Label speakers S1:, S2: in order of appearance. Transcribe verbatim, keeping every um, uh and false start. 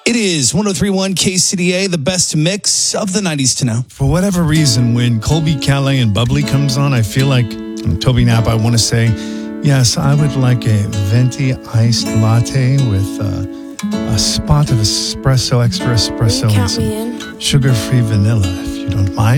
S1: It is one oh three point one K C D A, the best mix of the nineties to now.
S2: For whatever reason, when Colby Calais and Bubbly comes on, I feel like, Toby Knapp, I want to say, yes, I would like a venti iced latte with uh, a spot of espresso, extra espresso, and some sugar-free vanilla, if you don't mind.